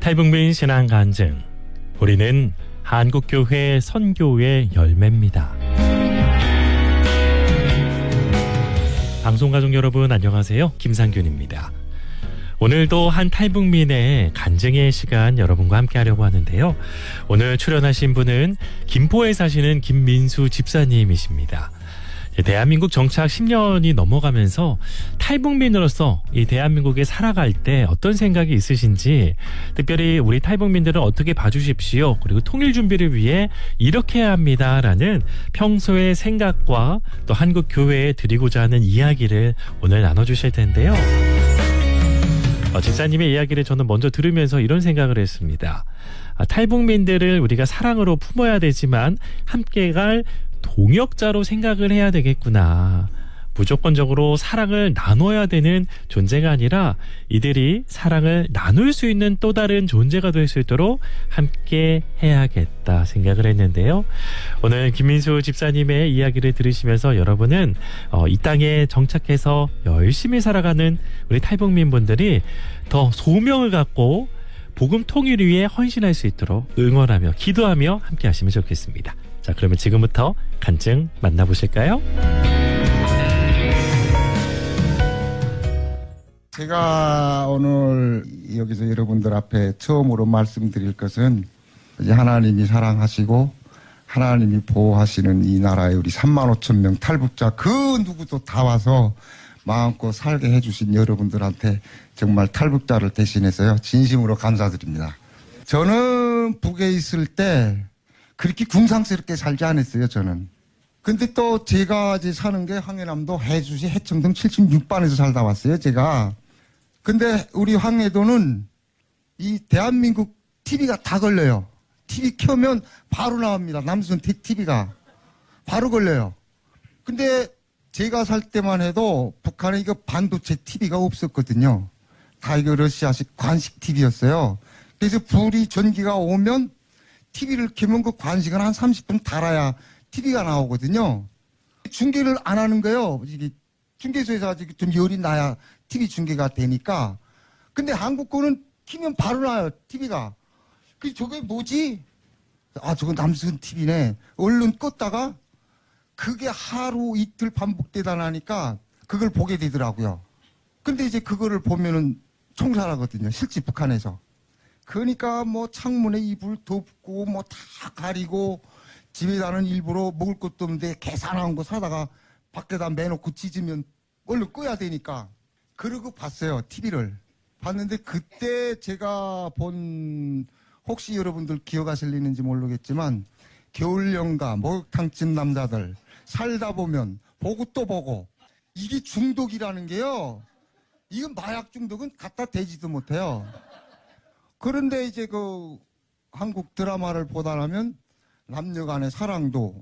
탈북민 신앙 간증. 우리는 한국교회 선교의 열매입니다. 방송가족 여러분 안녕하세요. 김상균입니다. 오늘도 한 탈북민의 간증의 시간 여러분과 함께 하려고 하는데요. 오늘 출연하신 분은 김포에 사시는 김민수 집사님이십니다. 대한민국 정착 10년이 넘어가면서 탈북민으로서 이 대한민국에 살아갈 때 어떤 생각이 있으신지, 특별히 우리 탈북민들은 어떻게 봐주십시오, 그리고 통일 준비를 위해 이렇게 해야 합니다라는 평소의 생각과 또 한국 교회에 드리고자 하는 이야기를 오늘 나눠주실 텐데요. 집사님의 이야기를 저는 먼저 들으면서 이런 생각을 했습니다. 탈북민들을 우리가 사랑으로 품어야 되지만 함께 갈 동역자로 생각을 해야 되겠구나. 무조건적으로 사랑을 나눠야 되는 존재가 아니라 이들이 사랑을 나눌 수 있는 또 다른 존재가 될 수 있도록 함께 해야겠다 생각을 했는데요. 오늘 김민수 집사님의 이야기를 들으시면서 여러분은 이 땅에 정착해서 열심히 살아가는 우리 탈북민분들이 더 소명을 갖고 복음 통일을 위해 헌신할 수 있도록 응원하며 기도하며 함께 하시면 좋겠습니다. 자, 그러면 지금부터 간증 만나보실까요? 제가 오늘 여기서 여러분들 앞에 처음으로 말씀드릴 것은 이제 하나님이 사랑하시고 하나님이 보호하시는 이 나라에 우리 35,000명 탈북자 그 누구도 다 와서 마음껏 살게 해주신 여러분들한테 정말 탈북자를 대신해서요 진심으로 감사드립니다. 저는 북에 있을 때 그렇게 궁상스럽게 살지 않았어요, 저는. 근데 또 제가 이제 사는 게 황해남도 해주시 해청동 76반에서 살다 왔어요, 제가. 근데 우리 황해도는 이 대한민국 TV가 다 걸려요. TV 켜면 바로 나옵니다. 남순 TV가. 바로 걸려요. 근데 제가 살 때만 해도 북한에 이거 반도체 TV가 없었거든요. 다 이거 러시아식 관식 TV였어요. 그래서 불이 전기가 오면 TV를 켜면 그 관식은 한 30분 달아야 TV가 나오거든요. 중계를 안 하는 거예요. 이게 중계소에서 좀 열이 나야 TV 중계가 되니까. 근데 한국 거는 키면 바로 나요, TV가. 그래서 저게 뭐지? 아, 저건 남순 TV네. 얼른 껐다가 그게 하루 이틀 반복되다 나니까 그걸 보게 되더라고요. 근데 이제 그거를 보면은 총살하거든요, 실제 북한에서. 그러니까 뭐 창문에 이불 덮고 뭐 다 가리고 집에다는 일부러 먹을 것도 없는데 계산한 거 사다가 밖에다 매놓고 찢으면 얼른 꺼야 되니까 그러고 봤어요, TV를. 봤는데 그때 제가 본, 혹시 여러분들 기억하실는지 모르겠지만 겨울연가, 목욕탕집 남자들, 살다 보면 보고 또 보고, 이게 중독이라는 게요, 이건 마약 중독은 갖다 대지도 못해요. 그런데 이제 그 한국 드라마를 보다 나면 남녀 간의 사랑도